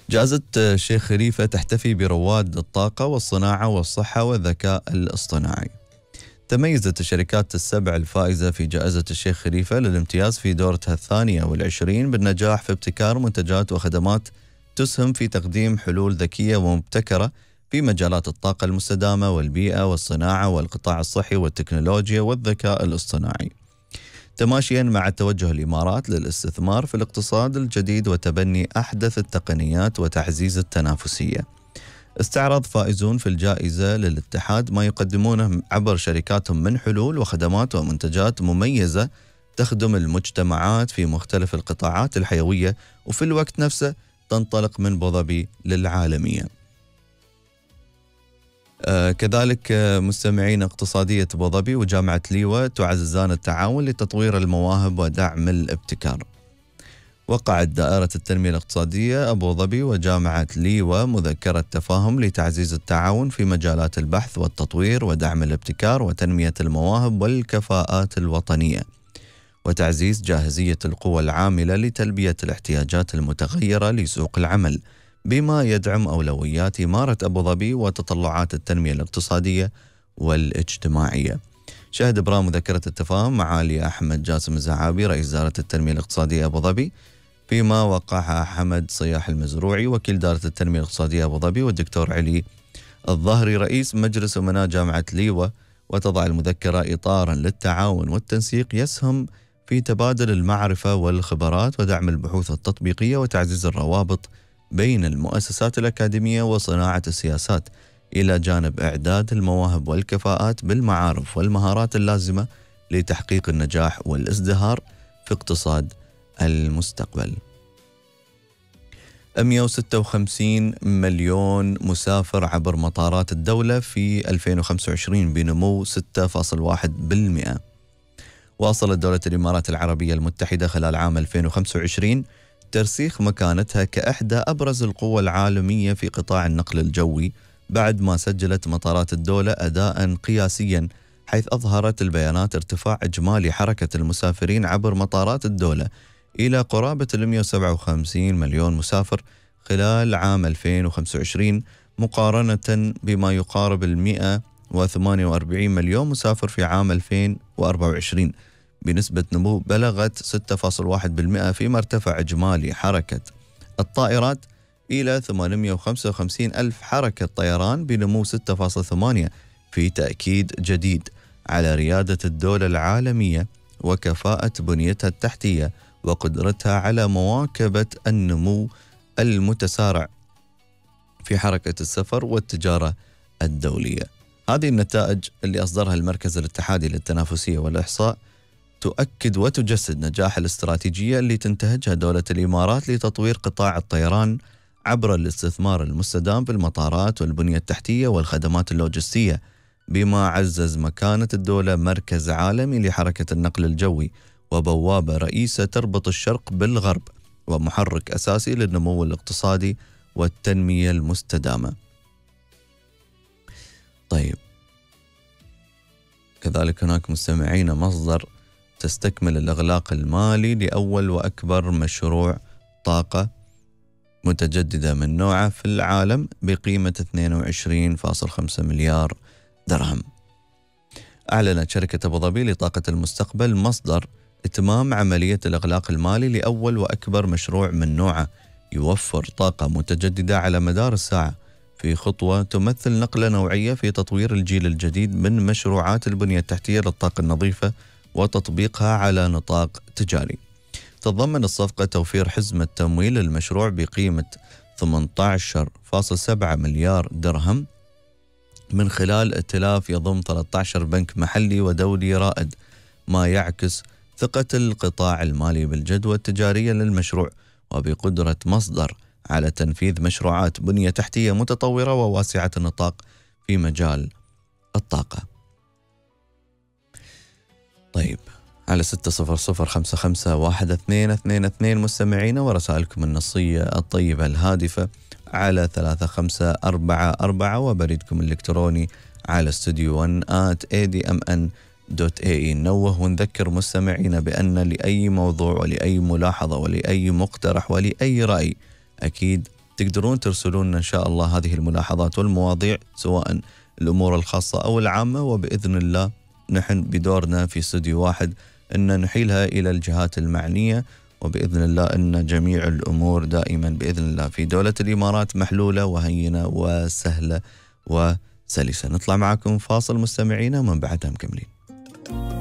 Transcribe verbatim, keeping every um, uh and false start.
جائزة الشيخ خليفة تحتفي برواد الطاقة والصناعة والصحة والذكاء الاصطناعي. تميزت الشركات السبع الفائزة في جائزة الشيخ خليفة للامتياز في دورتها الثانية والعشرين بالنجاح في ابتكار منتجات وخدمات تسهم في تقديم حلول ذكية ومبتكرة في مجالات الطاقة المستدامة والبيئة والصناعة والقطاع الصحي والتكنولوجيا والذكاء الاصطناعي، تماشيا مع توجه الإمارات للاستثمار في الاقتصاد الجديد وتبني أحدث التقنيات وتعزيز التنافسية. استعرض فائزون في الجائزة للاتحاد ما يقدمونه عبر شركاتهم من حلول وخدمات ومنتجات مميزة تخدم المجتمعات في مختلف القطاعات الحيوية، وفي الوقت نفسه تنطلق من أبوظبي للعالمية. آه كذلك آه مستمعين، اقتصادية أبوظبي وجامعة ليوة تعززان التعاون لتطوير المواهب ودعم الابتكار. وقعت دائرة التنمية الاقتصادية أبوظبي وجامعة ليوة مذكرة تفاهم لتعزيز التعاون في مجالات البحث والتطوير ودعم الابتكار وتنمية المواهب والكفاءات الوطنية، وتعزيز جاهزية القوى العاملة لتلبية الاحتياجات المتغيرة لسوق العمل، بما يدعم أولويات إمارة أبوظبي وتطلعات التنمية الاقتصادية والاجتماعية. شهد إبرام مذكرة التفاهم معالي أحمد جاسم الزعابي رئيس دائرة التنمية الاقتصادية أبوظبي، فيما وقعها حمد صياح المزروعي وكيل دائرة التنمية الاقتصادية أبوظبي والدكتور علي الظهري رئيس مجلس أمناء جامعة ليوة. وتضع المذكرة إطاراً للتعاون والتنسيق يسهم في تبادل المعرفة والخبرات ودعم البحوث التطبيقية وتعزيز الروابط بين المؤسسات الأكاديمية وصناعة السياسات، إلى جانب إعداد المواهب والكفاءات بالمعارف والمهارات اللازمة لتحقيق النجاح والازدهار في اقتصاد المستقبل. مئة وستة وخمسين مليون مسافر عبر مطارات الدولة في ألفين وخمسة وعشرين بنمو ستة فاصلة واحد بالمئة. واصلت دولة الإمارات العربية المتحدة خلال عام ألفين وخمسة وعشرين ترسيخ مكانتها كإحدى أبرز القوى العالمية في قطاع النقل الجوي، بعد ما سجلت مطارات الدولة أداء قياسيا، حيث أظهرت البيانات ارتفاع إجمالي حركة المسافرين عبر مطارات الدولة إلى قرابة مئة وسبعة وخمسين مليون مسافر خلال عام ألفين وخمسة وعشرين، مقارنة بما يقارب مئة وثمانية وأربعين مليون مسافر في عام ألفين وأربعة وعشرين، بنسبة نمو بلغت ستة فاصلة واحد بالمئة، فيما ارتفع إجمالي حركة الطائرات إلى ثمانمئة وخمسة وخمسين ألف حركة طيران بنمو ستة فاصلة ثمانية، في تأكيد جديد على ريادة الدولة العالمية وكفاءة بنيتها التحتية وقدرتها على مواكبة النمو المتسارع في حركة السفر والتجارة الدولية. هذه النتائج اللي أصدرها المركز الاتحادي للتنافسية والإحصاء تؤكد وتجسد نجاح الاستراتيجية اللي تنتهجها دولة الإمارات لتطوير قطاع الطيران عبر الاستثمار المستدام في المطارات والبنية التحتية والخدمات اللوجستية، بما عزز مكانة الدولة مركز عالمي لحركة النقل الجوي وبوابة رئيسة تربط الشرق بالغرب، ومحرك أساسي للنمو الاقتصادي والتنمية المستدامة. طيب، كذلك هناك مستمعين مصدر تستكمل الإغلاق المالي لأول وأكبر مشروع طاقة متجددة من نوعه في العالم بقيمة اثنين وعشرين فاصلة خمسة مليار درهم. أعلنت شركة أبوظبي لطاقة المستقبل مصدر إتمام عملية الإغلاق المالي لأول وأكبر مشروع من نوعه يوفر طاقة متجددة على مدار الساعة، في خطوة تمثل نقلة نوعية في تطوير الجيل الجديد من مشروعات البنية التحتية للطاقة النظيفة وتطبيقها على نطاق تجاري. تتضمن الصفقة توفير حزمة تمويل للمشروع بقيمة ثمانية عشر فاصلة سبعة مليار درهم من خلال ائتلاف يضم ثلاثة عشر بنك محلي ودولي رائد، ما يعكس ثقة القطاع المالي بالجدوى التجارية للمشروع وبقدرة مصدر على تنفيذ مشروعات بنية تحتية متطورة وواسعة النطاق في مجال الطاقة. طيب، على ستة صفر صفر خمسة خمسة واحد اثنين اثنين اثنين مستمعين، ورسائلكم النصية الطيبة الهادفة على ثلاثة خمسة أربعة أربعة، وبريدكم الإلكتروني على استوديو ون آت إيه دي إم إن دوت إيه إي. نوه ونذكر مستمعين بأن لأي موضوع ولأي ملاحظة ولأي مقترح ولأي رأي أكيد تقدرون ترسلون لنا إن شاء الله هذه الملاحظات والمواضيع، سواء الأمور الخاصة أو العامة، وبإذن الله نحن بدورنا في استوديو واحد أن نحيلها إلى الجهات المعنية، وبإذن الله أن جميع الأمور دائما بإذن الله في دولة الإمارات محلولة وهينة وسهلة وسلسة. نطلع معكم فاصل مستمعينا ومن بعدها مكملين.